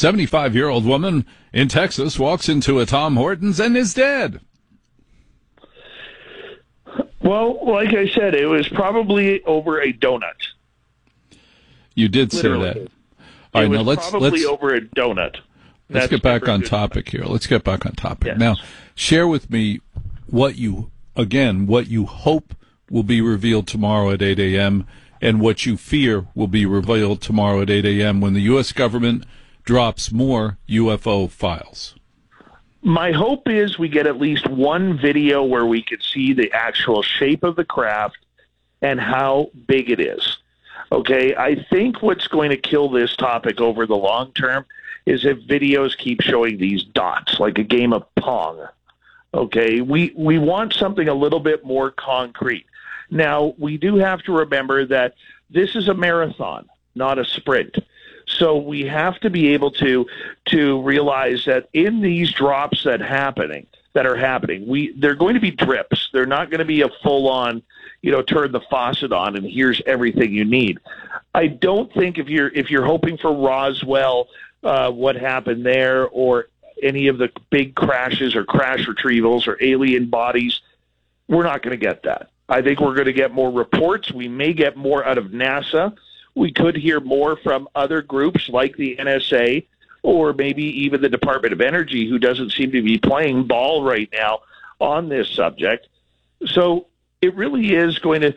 75-year-old woman in Texas walks into a Tom Hortons and is dead. Well, like I said, it was probably over a donut. You did Literally. say that. All right, now let's over a donut. Let's get back on topic here. Let's get back on topic. Yes. Now, share with me what you hope will be revealed tomorrow at 8 a.m. and what you fear will be revealed tomorrow at 8 a.m. when the U.S. government drops more UFO files. My hope is we get at least one video where we could see the actual shape of the craft and how big it is. Okay, I think what's going to kill this topic over the long term is if videos keep showing these dots like a game of Pong. Okay, we want something a little bit more concrete. Now, we do have to remember that this is a marathon, not a sprint. So we have to be able to realize that in these drops that are happening, they're going to be drips. They're not going to be a full-on, turn the faucet on and here's everything you need. I don't think if you're hoping for Roswell, what happened there, or any of the big crashes or crash retrievals or alien bodies, we're not going to get that. I think we're going to get more reports. We may get more out of NASA. We could hear more from other groups like the NSA or maybe even the Department of Energy, who doesn't seem to be playing ball right now on this subject. So it really is going to,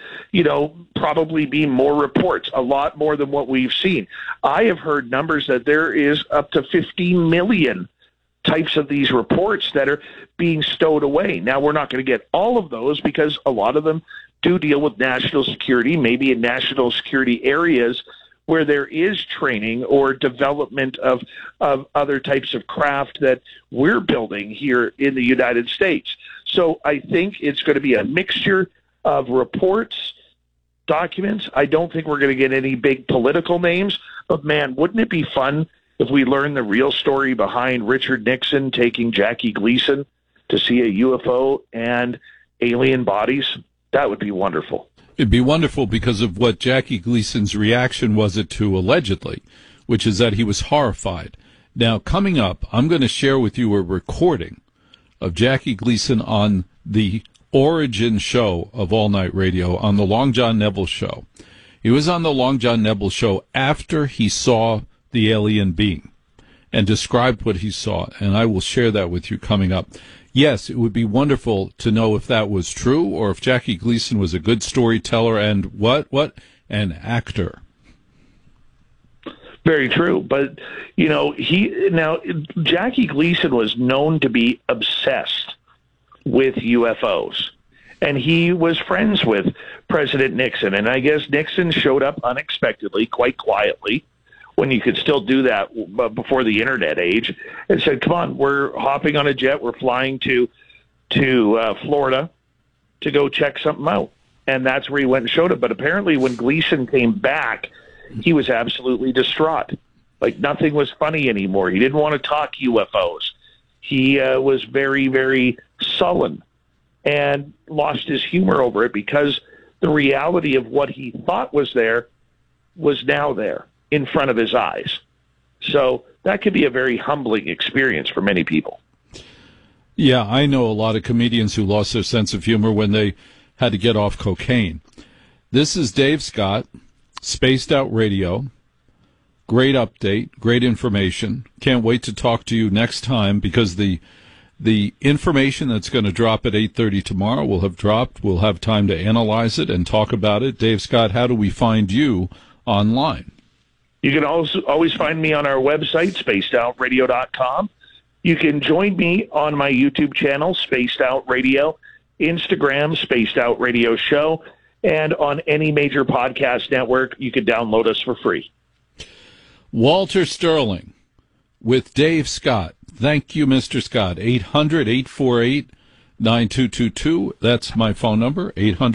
probably be more reports, a lot more than what we've seen. I have heard numbers that there is up to 15 million types of these reports that are being stowed away. Now, we're not going to get all of those because a lot of them do deal with national security, maybe in national security areas where there is training or development of other types of craft that we're building here in the United States. So I think it's going to be a mixture of reports, documents. I don't think we're going to get any big political names, but man, wouldn't it be fun if we learned the real story behind Richard Nixon taking Jackie Gleason to see a UFO and alien bodies? That would be wonderful. It'd be wonderful because of what Jackie Gleason's reaction was to allegedly, which is that he was horrified. Now, coming up, I'm going to share with you a recording of Jackie Gleason on the origin show of All Night Radio, on the Long John Neville show. He was on the Long John Neville show after he saw the alien being and described what he saw, and I will share that with you coming up. Yes, it would be wonderful to know if that was true or if Jackie Gleason was a good storyteller and an actor. Very true. But, Jackie Gleason was known to be obsessed with UFOs. And he was friends with President Nixon. And I guess Nixon showed up unexpectedly, quite quietly, when you could still do that before the internet age, and said, come on, we're hopping on a jet, we're flying to Florida to go check something out. And that's where he went and showed it. But apparently when Gleason came back, he was absolutely distraught. Like nothing was funny anymore. He didn't want to talk UFOs. He was very, very sullen and lost his humor over it because the reality of what he thought was there was now there in front of his eyes. So that could be a very humbling experience for many people. Yeah, I know a lot of comedians who lost their sense of humor when they had to get off cocaine. This is Dave Scott, Spaced Out Radio. Great update, great information. Can't wait to talk to you next time because the information that's going to drop at 8:30 tomorrow will have dropped. We'll have time to analyze it and talk about it. Dave Scott, how do we find you online? You can always find me on our website, spacedoutradio.com. You can join me on my YouTube channel, Spaced Out Radio, Instagram, Spaced Out Radio Show, and on any major podcast network, you can download us for free. Walter Sterling with Dave Scott. Thank you, Mr. Scott. 800-848-9222. That's my phone number,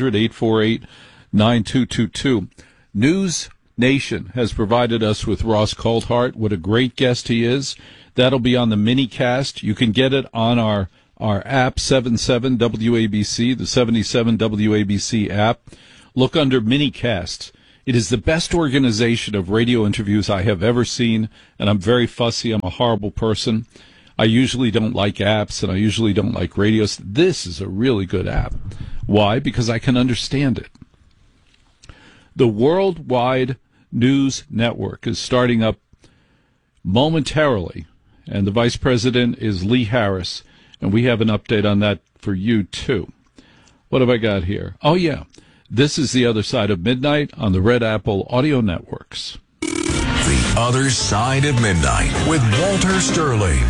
800-848-9222. News Nation has provided us with Ross Coulthart. What a great guest he is. That'll be on the minicast. You can get it on our app, 77 WABC, the 77 WABC app. Look under minicasts. It is the best organization of radio interviews I have ever seen, and I'm very fussy. I'm a horrible person. I usually don't like apps, and I usually don't like radios. This is a really good app. Why? Because I can understand it. The Worldwide News Network is starting up momentarily, and the vice president is Lee Harris, and we have an update on that for you, too. What have I got here? Oh, yeah. This is The Other Side of Midnight on the Red Apple Audio Networks. The Other Side of Midnight with Walter Sterling.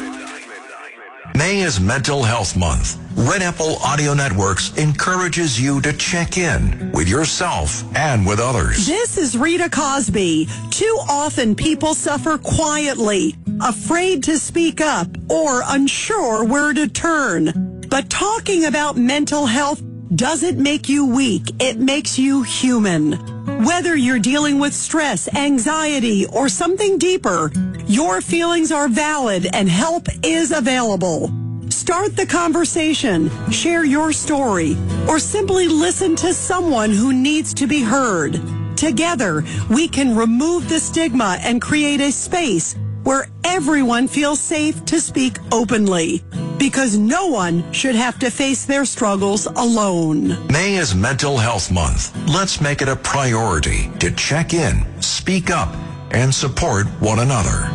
May is Mental Health Month. Red Apple Audio Networks encourages you to check in with yourself and with others. This is Rita Cosby. Too often people suffer quietly, afraid to speak up, or unsure where to turn. But talking about mental health doesn't make you weak. It makes you human. Whether you're dealing with stress, anxiety, or something deeper, your feelings are valid and help is available. Start the conversation, share your story, or simply listen to someone who needs to be heard. Together, we can remove the stigma and create a space where everyone feels safe to speak openly, because no one should have to face their struggles alone. May is Mental Health Month. Let's make it a priority to check in, speak up, and support one another.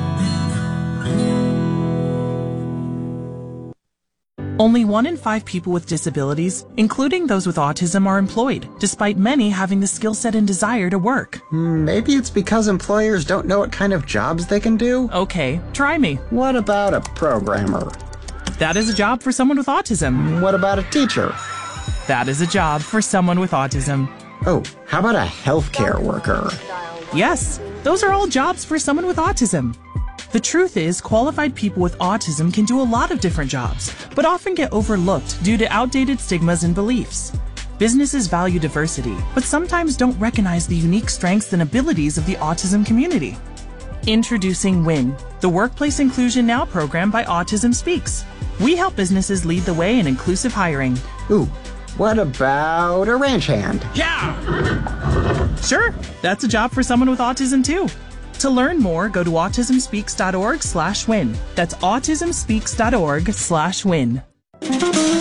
Only 1 in 5 people with disabilities, including those with autism, are employed, despite many having the skill set and desire to work. Maybe it's because employers don't know what kind of jobs they can do? Okay, try me. What about a programmer? That is a job for someone with autism. What about a teacher? That is a job for someone with autism. Oh, how about a healthcare worker? Yes, those are all jobs for someone with autism. The truth is, qualified people with autism can do a lot of different jobs, but often get overlooked due to outdated stigmas and beliefs. Businesses value diversity, but sometimes don't recognize the unique strengths and abilities of the autism community. Introducing WIN, the Workplace Inclusion Now program by Autism Speaks. We help businesses lead the way in inclusive hiring. Ooh, what about a ranch hand? Yeah! Sure, that's a job for someone with autism too. To learn more, go to autismspeaks.org/win. That's autismspeaks.org/win.